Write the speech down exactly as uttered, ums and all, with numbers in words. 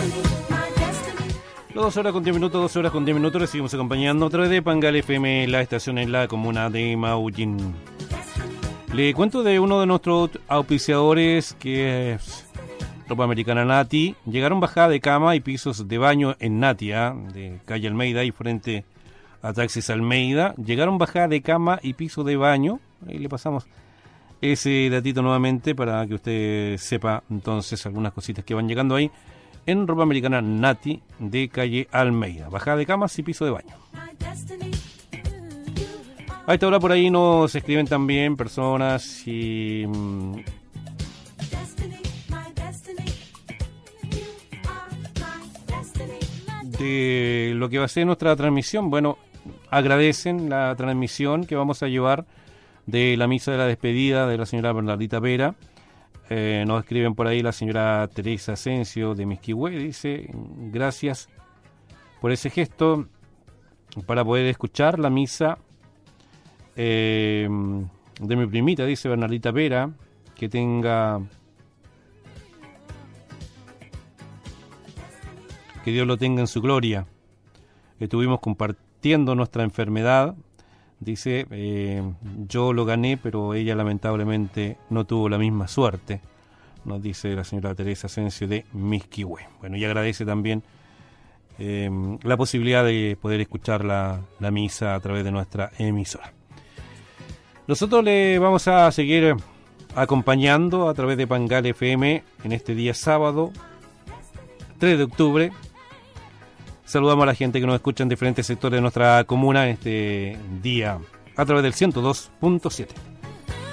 Dos horas con diez minutos, dos horas con diez minutos, les seguimos acompañando a través de Pangal F M, la estación en la comuna de Maullín. Le cuento de uno de nuestros auspiciadores, que es Ropa Americana Nati. Llegaron bajada de cama y pisos de baño en Nati, ¿eh? De calle Almeida y frente a Taxis Almeida. Llegaron bajada de cama y piso de baño. Ahí le pasamos ese datito nuevamente para que usted sepa entonces algunas cositas que van llegando ahí en Ropa Americana Nati de calle Almeida. Bajada de camas y piso de baño. A esta hora por ahí nos escriben también personas y mmm, de lo que va a ser nuestra transmisión. Bueno, agradecen la transmisión que vamos a llevar de la misa de la despedida de la señora Bernardita Vera. Eh, nos escriben por ahí la señora Teresa Asensio de Misquihue, dice: gracias por ese gesto para poder escuchar la misa eh, de mi primita, dice Bernardita Vera, que tenga, que Dios lo tenga en su gloria. Estuvimos compartiendo nuestra enfermedad, dice, eh, yo lo gané, pero ella lamentablemente no tuvo la misma suerte, nos dice la señora Teresa Asensio de Misquihue. Bueno, y agradece también eh, la posibilidad de poder escuchar la, la misa a través de nuestra emisora. Nosotros le vamos a seguir acompañando a través de Pangal F M en este día sábado, tres de octubre. Saludamos a la gente que nos escucha en diferentes sectores de nuestra comuna en este día a través del ciento dos punto siete.